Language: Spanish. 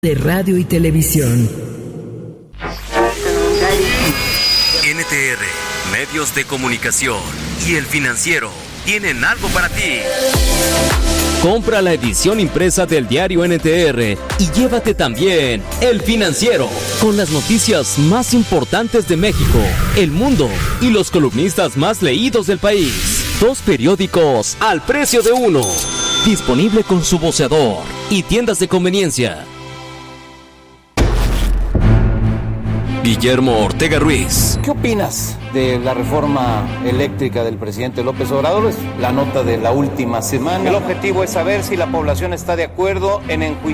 de radio y televisión. NTR, Medios de Comunicación y El Financiero tienen algo para ti. Compra la edición impresa del diario NTR y llévate también El Financiero, con las noticias más importantes de México, el mundo y los columnistas más leídos del país. 2 periódicos al precio de uno. Disponible con su voceador y tiendas de conveniencia. Guillermo Ortega Ruiz. ¿Qué opinas de la reforma eléctrica del presidente López Obrador? Es la nota de la última semana. El objetivo es saber si la población está de acuerdo en enjuiciar